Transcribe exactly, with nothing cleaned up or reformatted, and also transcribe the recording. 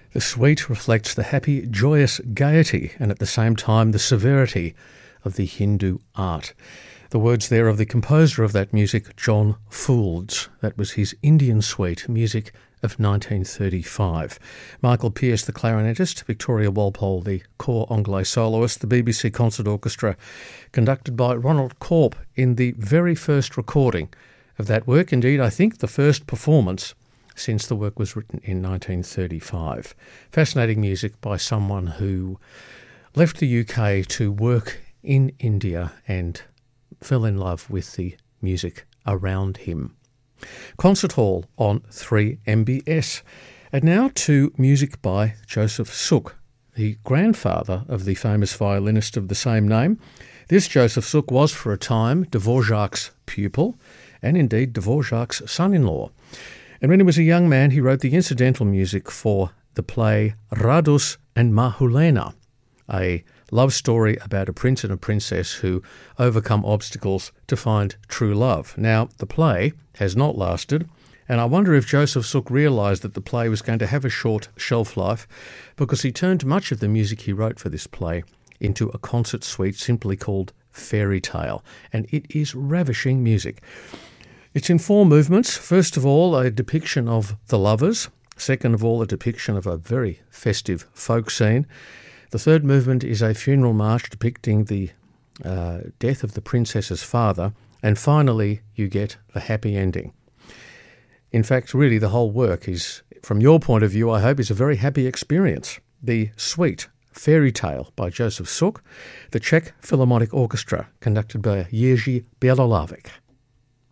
The suite reflects the happy, joyous gaiety and at the same time the severity of the Hindu art. The words there of the composer of that music, John Foulds. That was his Indian suite, music of nineteen thirty-five. Michael Pearce, the clarinetist, Victoria Walpole, the cor anglais soloist, the B B C Concert Orchestra, conducted by Ronald Corp in the very first recording of that work. Indeed, I think the first performance since the work was written in nineteen thirty-five. Fascinating music by someone who left the U K to work in India and fell in love with the music around him. Concert Hall on three M B S. And now to music by Joseph Suk, the grandfather of the famous violinist of the same name. This Joseph Suk was for a time Dvorak's pupil and indeed Dvorak's son-in-law. And when he was a young man, he wrote the incidental music for the play Radus and Mahulena, a love story about a prince and a princess who overcome obstacles to find true love. Now, the play has not lasted, and I wonder if Joseph Suk realised that the play was going to have a short shelf life, because he turned much of the music he wrote for this play into a concert suite simply called Fairy Tale, and it is ravishing music. It's in four movements. First of all, a depiction of the lovers. Second of all, a depiction of a very festive folk scene. The third movement is a funeral march depicting the uh, death of the princess's father. And finally, you get the happy ending. In fact, really, the whole work is, from your point of view, I hope, is a very happy experience. The suite, Fairy Tale by Joseph Suk, the Czech Philharmonic Orchestra, conducted by Jiří Bělohlávek.